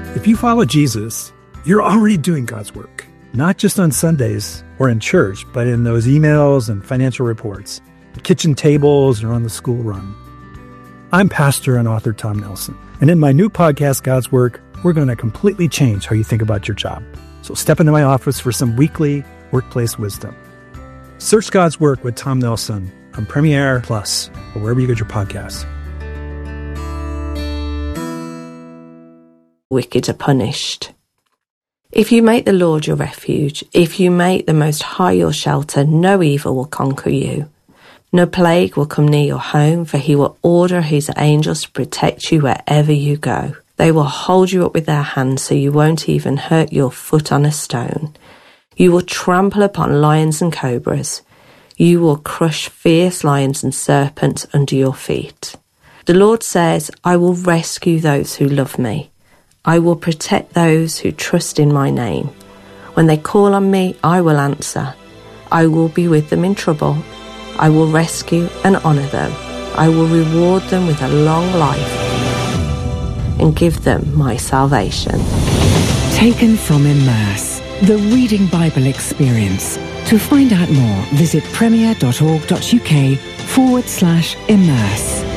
If you follow Jesus, you're already doing God's work, not just on Sundays or in church, but in those emails and financial reports, the kitchen tables, or on the school run. I'm pastor and author Tom Nelson, and in my new podcast, God's Work, we're going to completely change how you think about your job. So step into my office for some weekly workplace wisdom. Search God's Work with Tom Nelson on Premiere Plus or wherever you get your podcasts. Wicked are punished. If you make the Lord your refuge, if you make the Most High your shelter, no evil will conquer you. No plague will come near your home, for he will order his angels to protect you wherever you go. They will hold you up with their hands so you won't even hurt your foot on a stone. You will trample upon lions and cobras. You will crush fierce lions and serpents under your feet. The Lord says, I will rescue those who love me. I will protect those who trust in my name. When they call on me, I will answer. I will be with them in trouble. I will rescue and honour them. I will reward them with a long life and give them my salvation. Taken from Immerse, the Reading Bible Experience. To find out more, visit premier.org.uk/immerse.